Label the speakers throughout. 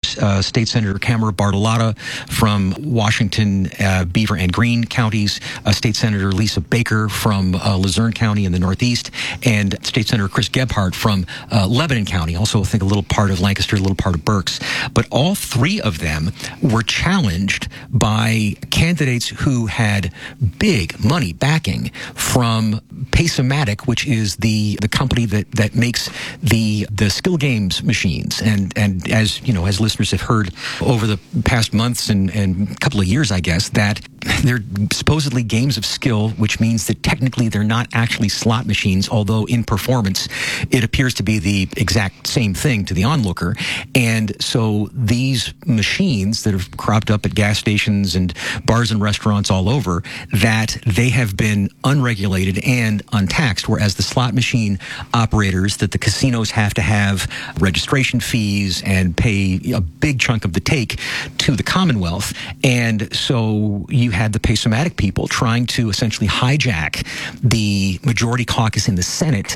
Speaker 1: State Senator Camera Bartolotta from Washington, Beaver and Greene counties, State Senator Lisa Baker from Luzerne County in the Northeast, and State Senator Chris Gebhardt from Lebanon County, also I think a little part of Lancaster, a little part of Berks. But all three of them were challenged by candidates who had big money backing from Paysomatic, which is the company that makes the skill games machines. And as you know, as listeners have heard over the past months and couple of years, I guess, that they're supposedly games of skill, which means that technically they're not actually slot machines, although in performance it appears to be the exact same thing to the onlooker. And so these machines that have cropped up at gas stations and bars and restaurants all over, that they have been unregulated and untaxed, whereas the slot machine operators, that the casinos have to have registration fees and pay a big chunk of the take to the Commonwealth. And so you had the Paysomatic people trying to essentially hijack the majority caucus in the Senate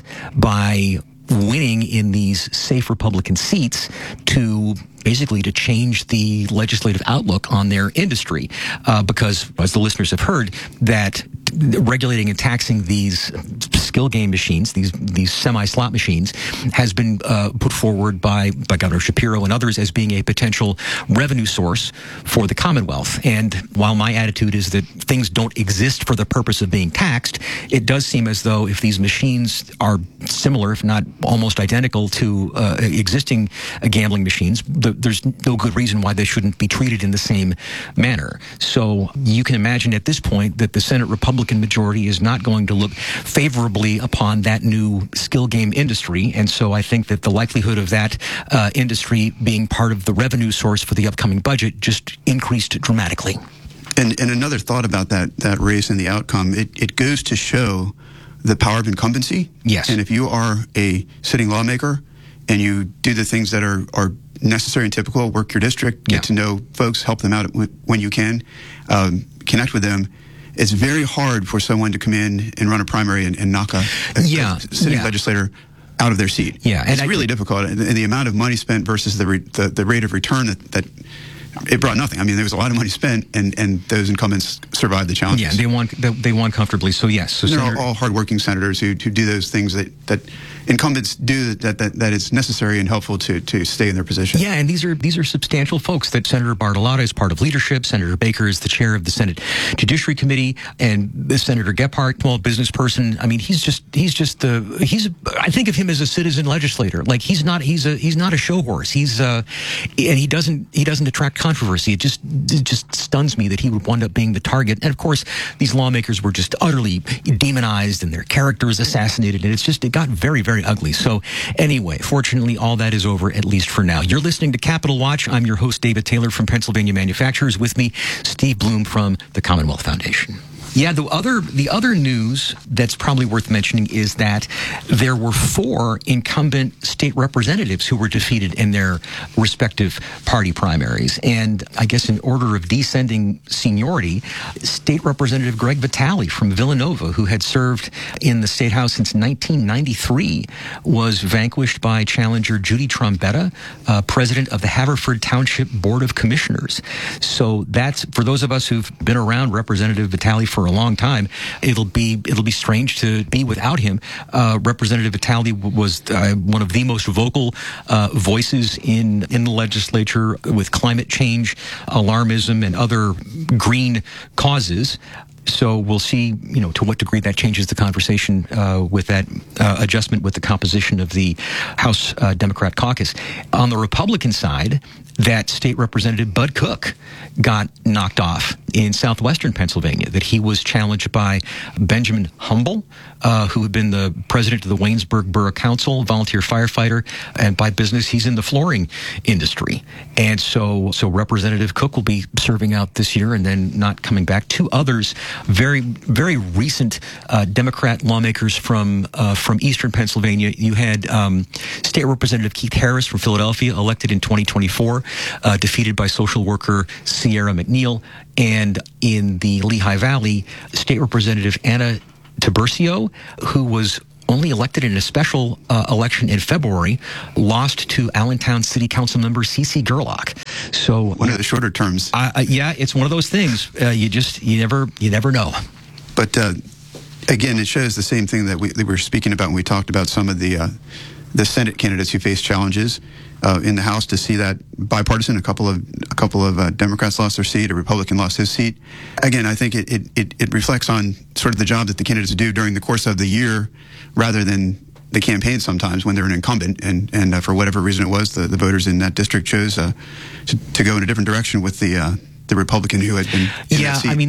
Speaker 1: by winning in these safe Republican seats to basically to change the legislative outlook on their industry. Because, as the listeners have heard, that regulating and taxing these skill game machines, these semi-slot machines, has been put forward by Governor Shapiro and others as being a potential revenue source for the Commonwealth. And while my attitude is that things don't exist for the purpose of being taxed, it does seem as though if these machines are similar, if not almost identical to existing gambling machines, there's no good reason why they shouldn't be treated in the same manner. So you can imagine at this point that the Senate Republican majority is not going to look favorably upon that new skill game industry. And so I think that the likelihood of that industry being part of the revenue source for the upcoming budget just increased dramatically.
Speaker 2: And another thought about that race and the outcome, it goes to show the power of incumbency.
Speaker 1: Yes.
Speaker 2: And if you are a sitting lawmaker and you do the things that are necessary and typical, work your district, get to know folks, help them out when you can, connect with them, it's very hard for someone to come in and run a primary and knock a sitting legislator out of their seat.
Speaker 1: Yeah, and
Speaker 2: it's really difficult. And the amount of money spent versus the rate of return that it brought nothing. I mean, there was a lot of money spent, and those incumbents survived the challenges.
Speaker 1: Yeah, they won comfortably. So yes, so
Speaker 2: they're all hardworking senators who do those things that incumbents do that it's necessary and helpful to stay in their position.
Speaker 1: Yeah, and these are substantial folks. That Senator Bartolotta is part of leadership. Senator Baker is the chair of the Senate Judiciary Committee, and Senator Gebhardt, small business person. I mean, I think of him as a citizen legislator. Like he's not a show horse. And he doesn't attract controversy. It just stuns me that he would wind up being the target. And of course, these lawmakers were just utterly demonized and their characters assassinated. And it got very, very ugly. So anyway, fortunately, all that is over, at least for now. You're listening to Capitol Watch. I'm your host, David Taylor from Pennsylvania Manufacturers. With me, Steve Bloom from the Commonwealth Foundation. Yeah, the other news that's probably worth mentioning is that there were 4 incumbent state representatives who were defeated in their respective party primaries. And I guess in order of descending seniority, State Representative Greg Vitale from Villanova, who had served in the State House since 1993, was vanquished by challenger Judy Trombetta, president of the Haverford Township Board of Commissioners. So that's, for those of us who've been around Representative Vitale for a long time, it'll be strange to be without him. Representative Vitale was one of the most vocal voices in the legislature with climate change, alarmism, and other green causes. So we'll see, to what degree that changes the conversation with that adjustment with the composition of the House Democrat caucus. On the Republican side, that state representative Bud Cook got knocked off in southwestern Pennsylvania, that he was challenged by Benjamin Humble, who had been the president of the Waynesburg Borough Council, volunteer firefighter, and by business, he's in the flooring industry. And so Representative Cook will be serving out this year and then not coming back. 2 others, very, very recent Democrat lawmakers from eastern Pennsylvania. You had State Representative Keith Harris from Philadelphia, elected in 2024, defeated by social worker Sierra McNeil. And in the Lehigh Valley, State Representative Anna Tiburcio, who was only elected in a special election in February, lost to Allentown City Council member Cece Gerlach. So
Speaker 2: one of the shorter terms.
Speaker 1: Yeah, it's one of those things. You never know.
Speaker 2: But again, it shows the same thing that we were speaking about when we talked about some of the Senate candidates who face challenges in the House. To see that bipartisan, a couple of Democrats lost their seat, a Republican lost his seat. Again, I think it reflects on sort of the job that the candidates do during the course of the year, rather than the campaign sometimes when they're an incumbent, and for whatever reason it was, the voters in that district chose to go in a different direction with the Republican who had been in that seat.
Speaker 1: I mean,